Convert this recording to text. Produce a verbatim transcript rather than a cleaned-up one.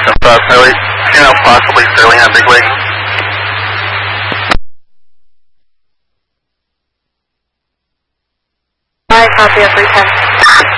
Approximately, you know, possibly Sterling on Big Wing. I copy up three ten.